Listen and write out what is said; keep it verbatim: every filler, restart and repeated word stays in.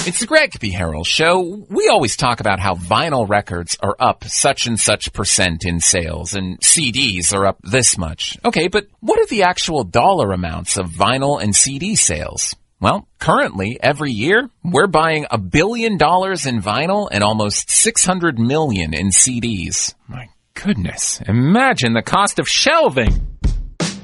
It's the Greg B. Harrell Show. We always talk about how vinyl records are up such and such percent in sales and C Ds are up this much. Okay, but what are the actual dollar amounts of vinyl and C D sales? Well, currently, every year, we're buying a billion dollars in vinyl and almost six hundred million in C Ds. My goodness, imagine the cost of shelving.